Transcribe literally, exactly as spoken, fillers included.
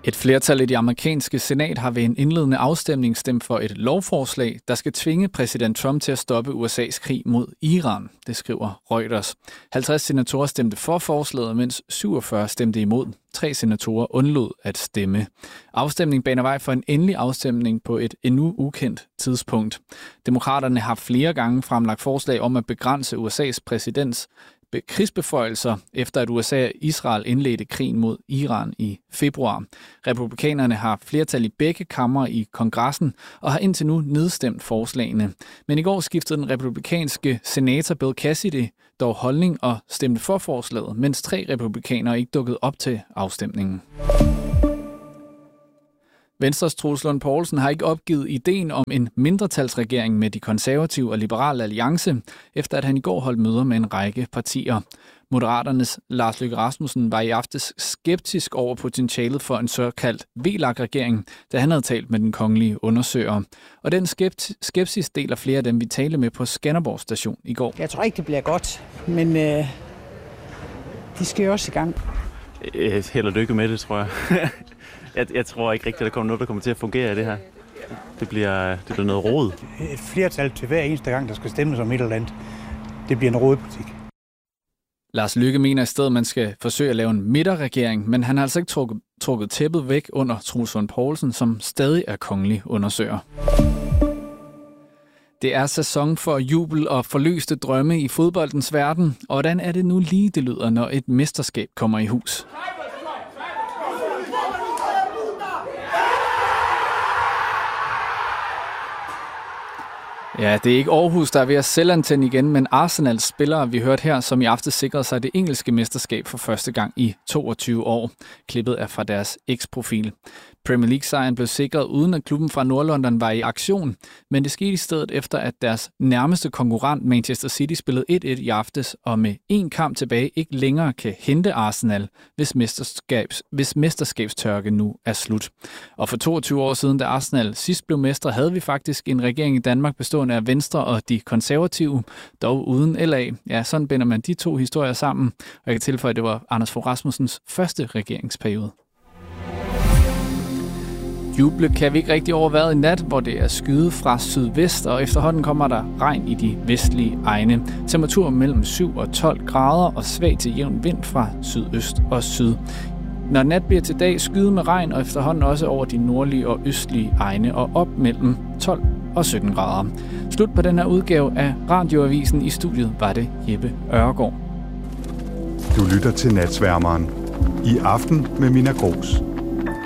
Et flertal i det amerikanske senat har ved en indledende afstemning stemt for et lovforslag, der skal tvinge præsident Trump til at stoppe U S A's krig mod Iran, det skriver Reuters. halvtreds senatorer stemte for forslaget, mens syvogfyrre stemte imod. Tre senatorer undlod at stemme. Afstemningen baner vej for en endelig afstemning på et endnu ukendt tidspunkt. Demokraterne har flere gange fremlagt forslag om at begrænse U S A's præsidents krigsbeføjelser, efter at U S A og Israel indledte krigen mod Iran i februar. Republikanerne har flertal i begge kamre i kongressen og har indtil nu nedstemt forslagene. Men i går skiftede den republikanske senator Bill Cassidy dog holdning og stemte for forslaget, mens tre republikanere ikke dukkede op til afstemningen. Venstres Troels Lund Poulsen har ikke opgivet ideen om en mindretalsregering med de konservative og liberale alliance, efter at han i går holdt møder med en række partier. Moderaternes Lars Løkke Rasmussen var i aftes skeptisk over potentialet for en såkaldt V L A K-regering, da han havde talt med den kongelige undersøger. Og den skepsis deler flere af dem, vi talte med på Skanderborg station i går. Jeg tror ikke, det bliver godt, men øh, de skal jo også i gang. Held og lykke med det, tror jeg. Jeg, jeg tror ikke rigtigt, at der kommer noget, der kommer til at fungere i det her. Det bliver, det bliver noget rod. Et flertal til hver eneste gang, der skal stemmes om et eller andet. Det bliver en rodepolitik. Lars Løkke mener i stedet, at man skal forsøge at lave en midterregering, men han har altså ikke trukket, trukket tæppet væk under Troels Lund Poulsen, som stadig er kongelig undersøger. Det er sæson for jubel og forløste drømme i fodboldens verden, og hvordan er det nu lige, det lyder, når et mesterskab kommer i hus? Ja, det er ikke Aarhus, der er ved at selvantænde igen, men Arsenals spillere, vi hørte her, som i aften sikrede sig det engelske mesterskab for første gang i toogtyve år. Klippet er fra deres X-profil. Premier League-sejren blev sikret uden at klubben fra Nordlondon var i aktion, men det skete i stedet efter, at deres nærmeste konkurrent Manchester City spillede et-et i aftes, og med én kamp tilbage ikke længere kan hente Arsenal, hvis, mesterskabs, hvis mesterskabstørke nu er slut. Og for toogtyve år siden, da Arsenal sidst blev mestre, havde vi faktisk en regering i Danmark bestående af Venstre og de konservative, dog uden L A. Ja, sådan binder man de to historier sammen, og jeg kan tilføje, at det var Anders Fogh Rasmussens første regeringsperiode. Juble kan vi ikke rigtig over vejret i nat, hvor det er skyet fra sydvest, og efterhånden kommer der regn i de vestlige egne. Temperatur mellem syv og tolv grader og svag til jævn vind fra sydøst og syd. Når nat bliver til dag, skyet med regn og efterhånden også over de nordlige og østlige egne og op mellem tolv og sytten grader. Slut på den her udgave af Radioavisen. I studiet var det Jeppe Ørgaard. Du lytter til Natsværmeren. I aften med Mina Gros.